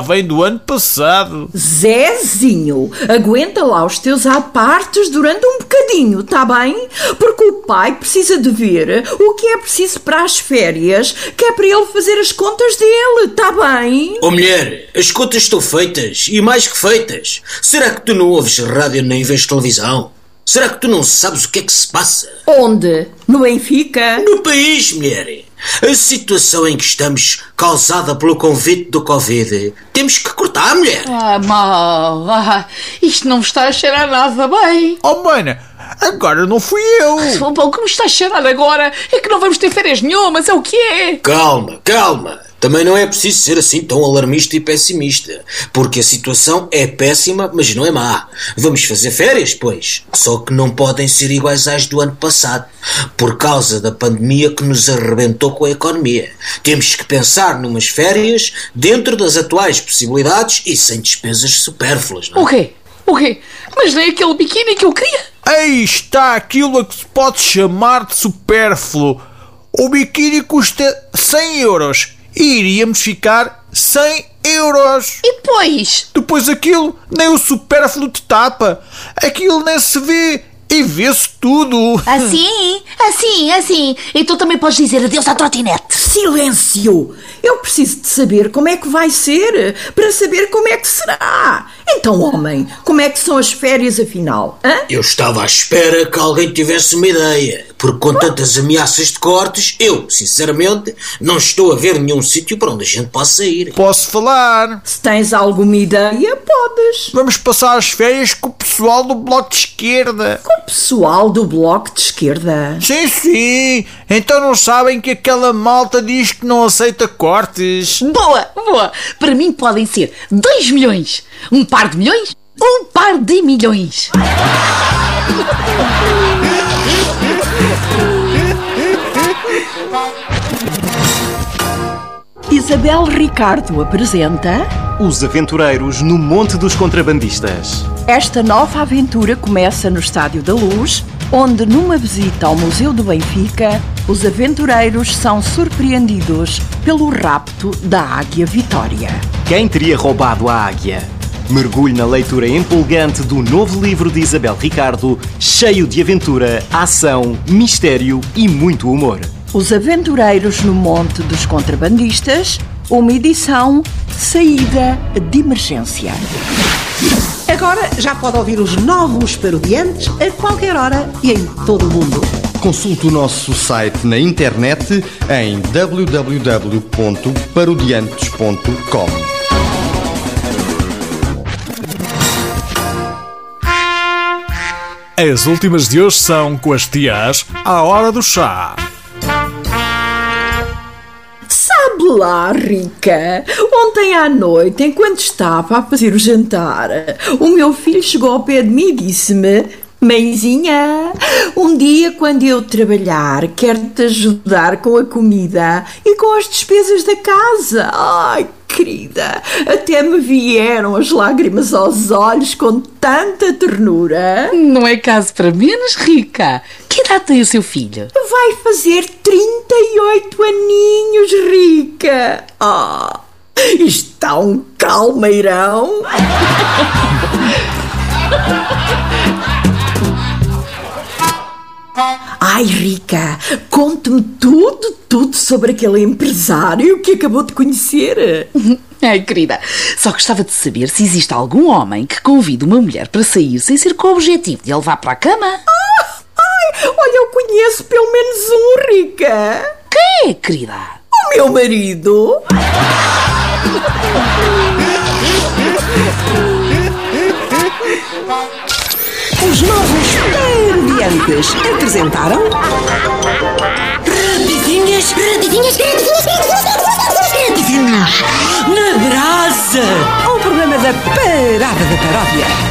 vem do ano passado. Zezinho, aguenta lá os teus apartes durante um bocadinho, tá bem? Porque o pai precisa de ver o que é preciso para as férias, que é para ele fazer as contas dele, tá bem? Oh mulher, as contas estão feitas, e mais que feitas. Será que tu não ouves rádio nem vês televisão? Será que tu não sabes o que é que se passa? Onde? No Benfica? No país, mulher. A situação em que estamos, causada pelo convite do Covid, temos que cortar, mulher. Mal. Isto não me está a cheirar nada bem. Oh, mana, agora não fui eu. O que me está a cheirar agora é que não vamos ter férias nenhumas, é o que é. Calma. Também não é preciso ser assim tão alarmista e pessimista, porque a situação é péssima, mas não é má. Vamos fazer férias, pois. Só que não podem ser iguais às do ano passado, por causa da pandemia que nos arrebentou com a economia. Temos que pensar numas férias dentro das atuais possibilidades e sem despesas supérfluas, não é? O quê? Mas nem aquele biquíni que eu queria. Aí está aquilo a que se pode chamar de supérfluo. O biquíni custa 100 euros. E iríamos ficar 100 euros. E depois? Depois aquilo nem o supérfluo te tapa. Aquilo nem se vê e vê-se tudo. Assim. E tu também podes dizer adeus à trotinete. Silêncio! Eu preciso de saber como é que vai ser, para saber como é que será. Então, homem, como é que são as férias afinal? Hã? Eu estava à espera que alguém tivesse uma ideia, porque com tantas ameaças de cortes, eu, sinceramente, não estou a ver nenhum sítio para onde a gente possa ir. Posso falar? Se tens alguma ideia, podes. Vamos passar as férias com o pessoal do Bloco de Esquerda. Com o pessoal do Bloco de Esquerda? Sim. Então não sabem que aquela malta diz que não aceita cortes? Boa. Para mim podem ser 2 milhões. Um par de milhões? Um par de milhões. Isabel Ricardo apresenta Os Aventureiros no Monte dos Contrabandistas. Esta nova aventura começa no Estádio da Luz, onde numa visita ao Museu do Benfica, os aventureiros são surpreendidos pelo rapto da Águia Vitória. Quem teria roubado a águia? Mergulhe na leitura empolgante do novo livro de Isabel Ricardo, cheio de aventura, ação, mistério e muito humor. Os Aventureiros no Monte dos Contrabandistas, uma edição saída de emergência. Agora já pode ouvir os novos Parodiantes a qualquer hora e em todo o mundo. Consulte o nosso site na internet em www.parodiantes.com. As últimas de hoje são com as tias à hora do chá. Sabe lá, Rica, ontem à noite, enquanto estava a fazer o jantar, o meu filho chegou ao pé de mim e disse-me: Mãezinha, um dia quando eu trabalhar, quero-te ajudar com a comida e com as despesas da casa. Ai, querida, até me vieram as lágrimas aos olhos com tanta ternura. Não é caso para menos, Rica. Que idade tem o seu filho? Vai fazer 38 aninhos, Rica. Isto está um calmeirão. Ai, Rica, conte-me tudo sobre aquele empresário que acabou de conhecer. Ai, querida, só gostava de saber se existe algum homem que convide uma mulher para sair sem ser com o objetivo de a levar para a cama. Olha, eu conheço pelo menos um, Rica. Quem é, querida? O meu marido. Os novos Parodiantes apresentaram Radinhas na brasa. o programa da Parada da Paródia.